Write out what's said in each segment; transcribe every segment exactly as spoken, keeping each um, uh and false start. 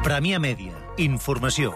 Premià Mèdia. Informació.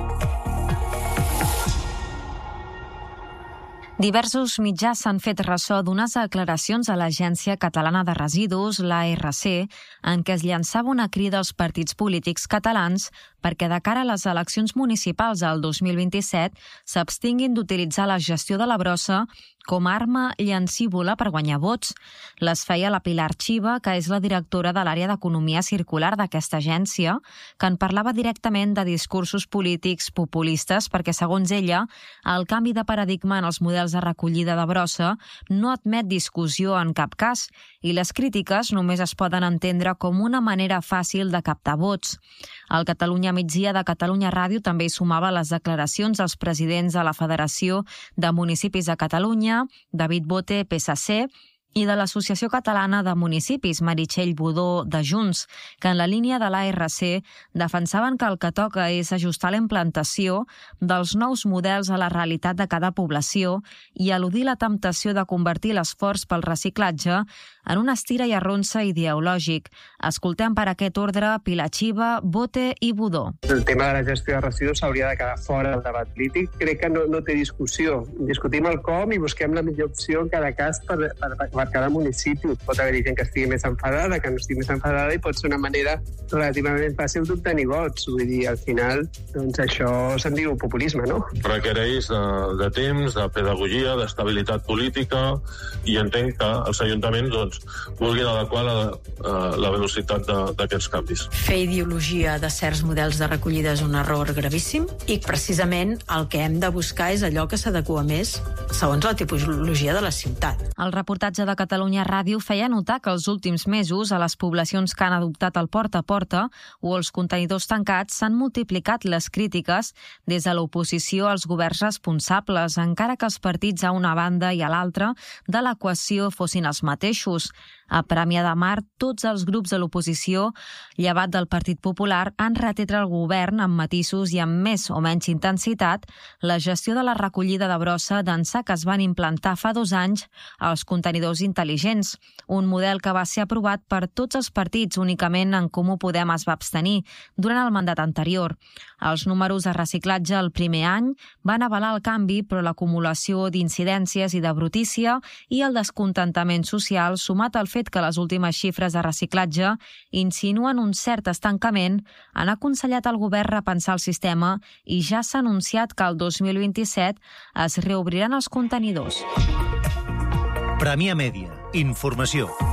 Diversos mitjans s'han fet ressò d'unes declaracions a l'Agència Catalana de Residus, l'A R C, en què es llançava una crida als partits polítics catalans perquè de cara a les eleccions municipals del dos mil vint-i-set s'abstinguin d'utilitzar la gestió de la brossa com a arma llancívola per guanyar vots. Les feia la Pilar Xiva, que és la directora de l'àrea d'Economia Circular d'aquesta agència, que en parlava directament de discursos polítics populistes perquè, segons ella, el canvi de paradigma en els models de recollida de brossa no admet discussió en cap cas i les crítiques només es poden entendre com una manera fàcil de captar vots. El Catalunya Migdia de Catalunya Ràdio també hi sumava les declaracions dels presidents de la Federació de Municipis de Catalunya, David Bote, P S C, i de l'Associació Catalana de Municipis, Meritxell Budó, de Junts, que en la línia de l'A R C defensaven que el que toca és ajustar la implantació dels nous models a la realitat de cada població i eludir la temptació de convertir l'esforç pel reciclatge en una estira i arronsa ideològic. Escoltem per aquest ordre Pilar Xiva, Bote i Budó. El tema de la gestió de residus s'hauria de quedar fora del debat polític. Crec que no, no té discussió. Discutim el com i busquem la millor opció en cada cas per, per, per cada municipi. Pot haver-hi gent que estigui més enfadada, que no estigui més enfadada i pot ser una manera relativament fàcil d'obtenir vots. Vull dir, al final, doncs això se'n diu populisme, no? Requereix de, de temps, de pedagogia, d'estabilitat política i entenc que els ajuntaments doncs, vulguin adequar la, la velocitat d'aquests canvis. Fer ideologia de certs models de recollida és un error gravíssim i precisament el que hem de buscar és allò que s'adequa més segons la tipologia de la ciutat. El reportatge de Catalunya Ràdio feia notar que els últims mesos a les poblacions que han adoptat el porta a porta o els contenidors tancats s'han multiplicat les crítiques des de l'oposició als governs responsables, encara que els partits a una banda i a l'altra de l'equació fossin els mateixos. A Premià de Mar, tots els grups de l'oposició, llevat del Partit Popular, han retret al govern amb matisos i amb més o menys intensitat la gestió de la recollida de brossa d'ençà que es van implantar fa dos anys els contenidors intel·ligents, un model que va ser aprovat per tots els partits, únicament en Comú Podem es va abstenir durant el mandat anterior. Els números de reciclatge el primer any van avalar el canvi, però l'acumulació d'incidències i de brutícia i el descontentament social, sumat al fet que les últimes xifres de reciclatge insinuen un cert estancament, han aconsellat al govern repensar el sistema i ja s'ha anunciat que el dos mil vint-i-set es reobriran els contenidors. Premià Mèdia. Informació.